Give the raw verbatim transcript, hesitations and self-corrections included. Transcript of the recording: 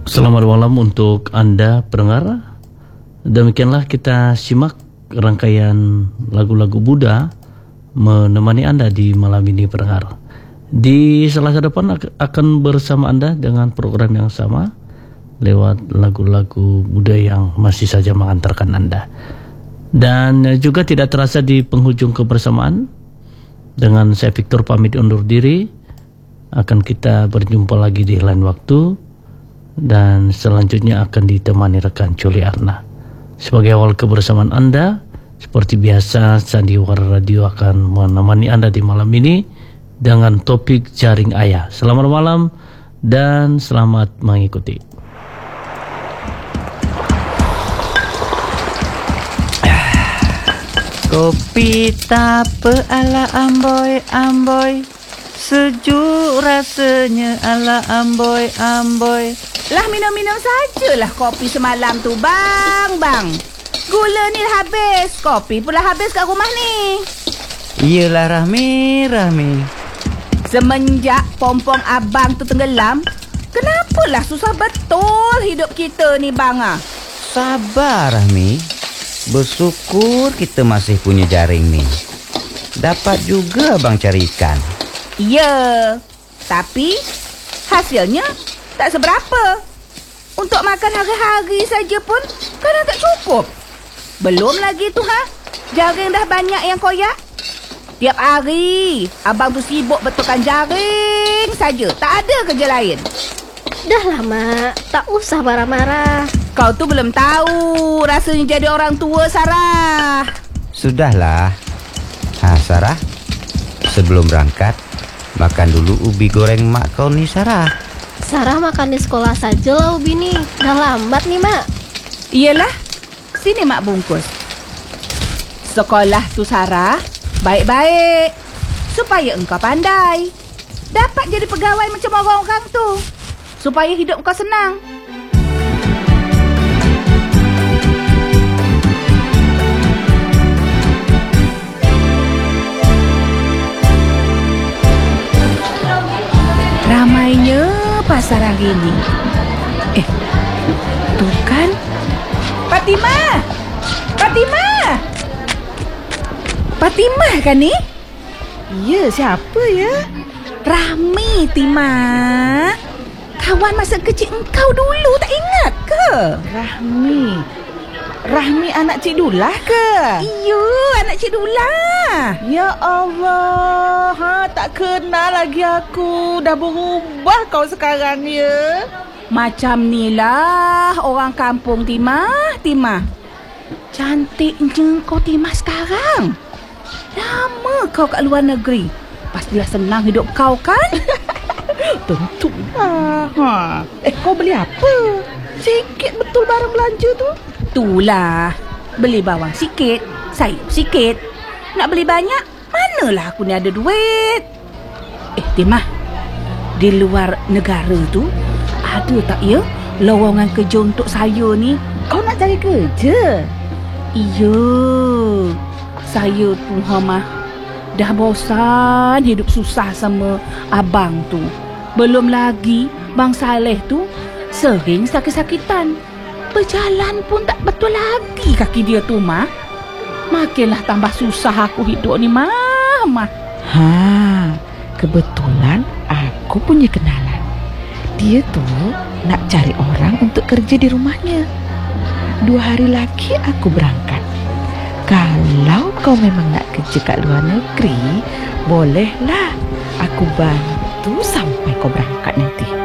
Selamat malam untuk Anda pendengar. Demikianlah kita simak rangkaian lagu-lagu Buddha menemani Anda di malam ini pendengar. Di Selasa depan akan bersama Anda dengan program yang sama lewat lagu-lagu Buddha yang masih saja mengantarkan Anda. Dan juga tidak terasa di penghujung kebersamaan, dengan saya Victor pamit undur diri. Akan kita berjumpa lagi di lain waktu, dan selanjutnya akan ditemani rekan Culi Arna. Sebagai awal kebersamaan Anda, seperti biasa Sandiwara Radio akan menemani Anda di malam ini dengan topik Jaring Ayah. Selamat malam dan selamat mengikuti. Kopi tape ala amboy amboy, sejuk rasanya ala amboy amboy. Lah minum-minum sajalah kopi semalam tu bang bang. Gula ni dah habis, kopi pula habis kat rumah ni. Iyalah Rahmi, Rahmi. Semenjak pompong abang tu tenggelam, kenapalah susah betul hidup kita ni bang ah. Sabar Rahmi. Bersyukur kita masih punya jaring ni. Dapat juga abang cari ikan. Ya, tapi hasilnya tak seberapa. Untuk makan hari-hari saja pun kadang tak cukup. Belum lagi tu ha, jaring dah banyak yang koyak. Tiap hari abang tu sibuk betulkan jaring saja, tak ada kerja lain. Dah lah mak, tak usah marah-marah. Kau tu belum tahu rasanya jadi orang tua, Sarah. Sudahlah. Ha Sarah, sebelum berangkat makan dulu ubi goreng mak kau ni Sarah. Sarah makan di sekolah saja lah ubi ni. Dah lambat nih mak. Iyalah, sini mak bungkus. Sekolah tu Sarah baik-baik supaya engkau pandai, dapat jadi pegawai macam orang-orang tu, supaya hidup kau senang. Ramainya pasar hari ini. Eh, tu kan Fatimah. Fatimah. Fatimah kan ni? Ya, siapa ya? Rahmi, Timah. Kawan masa kecil engkau dulu, tak ingat ke? Rahmi. Rahmi anak Cik Dullah ke? Iyo, anak Cik Dullah. Ya Allah, ha, tak kenal lagi aku. Dah berubah kau sekarang ya. Macam ni lah orang kampung, Timah. Timah, cantiknya kau Timah sekarang. Lama kau kat luar negeri, pastilah senang hidup kau kan? Tentulah. Ha. Eh, kau beli apa? Sikit betul barang belanja tu. Itulah, beli bawang sikit, sayur sikit. Nak beli banyak, manalah aku ni ada duit. Eh, Timah, di luar negara tu ada tak ya lowongan kerja untuk saya ni? Kau nak cari kerja? Iya, saya tu Hamah dah bosan hidup susah sama abang tu. Belum lagi Bang Saleh tu sering sakit-sakitan. Berjalan pun tak betul lagi kaki dia tu, Mah. Makinlah tambah susah aku hidup ni, Mah. Mah. Ha, kebetulan aku punya kenalan. Dia tu nak cari orang untuk kerja di rumahnya. Dua hari lagi aku berangkat. Kalau kau memang nak kerja kat luar negeri, bolehlah aku bantu sampai kau berangkat nanti.